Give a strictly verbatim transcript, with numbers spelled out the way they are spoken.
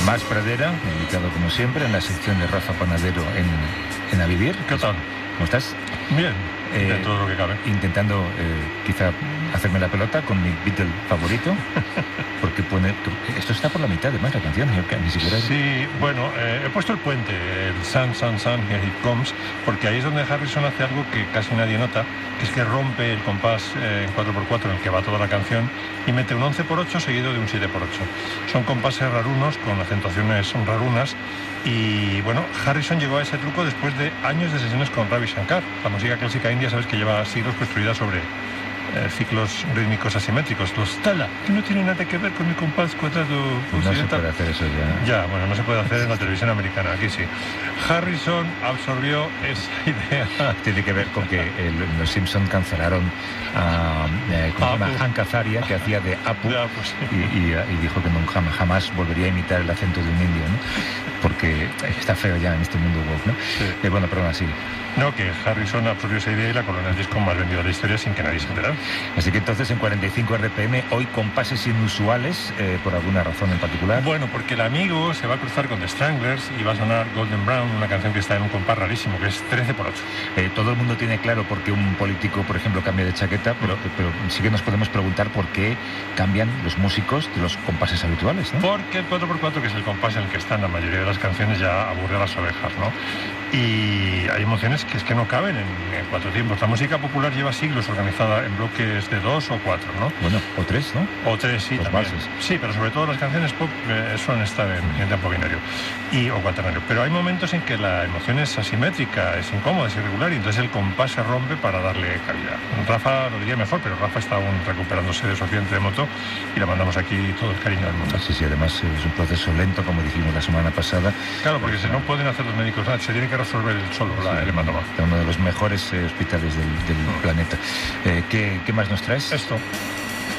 Más Pradera, invitado como siempre en la sección de Rafa Panadero en, en A Vivir. ¿Qué tal? ¿Cómo estás? Bien, Eh, de todo lo que cabe. Intentando eh, quizá hacerme la pelota con mi Beatle favorito, porque pone, esto está por la mitad además la canción, que ni siquiera... Sí, bueno, eh, he puesto el puente, el Sun, Sun, Sun, Here It Comes, porque ahí es donde Harrison hace algo que casi nadie nota, que es que rompe el compás eh, en cuatro por cuatro en el que va toda la canción y mete un once por ocho seguido de un siete por ocho. Son compases rarunos con acentuaciones rarunas y, bueno, Harrison llegó a ese truco después de años de sesiones con Ravi Shankar. La música clásica india, sabes que lleva siglos construida sobre eh, ciclos rítmicos asimétricos, los tala, que no tienen nada que ver con el compás cuadrado occidental. No se puede hacer eso ya. Ya, bueno, no se puede hacer en la televisión americana, aquí sí. Harrison absorbió esa idea. Tiene que ver con que eh, los Simpson cancelaron a eh, Hank Azaria, que hacía de Apu, ya, pues, sí. y, y, y dijo que nunca jamás volvería a imitar el acento de un indio, ¿no? Porque está feo ya en este mundo woke, ¿no? Sí. Eh, bueno, perdón, así. No, que Harrison absorbió esa idea y la coló el disco más vendido de la historia sin que nadie se enterara. Así que entonces en cuarenta y cinco R P M, hoy compases inusuales, eh, por alguna razón en particular. Bueno, porque el amigo se va a cruzar con The Stranglers y va a sonar Golden Brown, una canción que está en un compás rarísimo, que es trece por ocho. Eh, todo el mundo tiene claro por qué un político, por ejemplo, cambia de chaqueta, pero, pero sí que nos podemos preguntar por qué cambian los músicos de los compases habituales, ¿no? Porque el cuatro por cuatro, que es el compás en el que están la mayoría de las canciones, ya aburre a las ovejas, ¿no? Y hay emociones que es que no caben en, en cuatro tiempos. La música popular lleva siglos organizada en bloques de dos o cuatro, ¿no? Bueno, o tres, ¿no? O tres, sí, Los también. valses. Sí, pero sobre todo las canciones pop eh, suelen estar en, en tiempo binario y, o cuaternario. Pero hay momentos en que la emoción es asimétrica, es incómoda, es irregular, y entonces el compás se rompe para darle cabida. Rafa lo diría mejor, pero Rafa está aún recuperándose de su accidente de moto y le mandamos aquí todo el cariño del mundo. Sí, sí, además es un proceso lento, como dijimos la semana pasada. Claro, porque si no pueden hacer los médicos nada, se tiene que resolver el solo la, el hematoma. Uno de los mejores eh, hospitales del, del mm. planeta. Eh, ¿qué, ¿Qué más nos traes? Esto.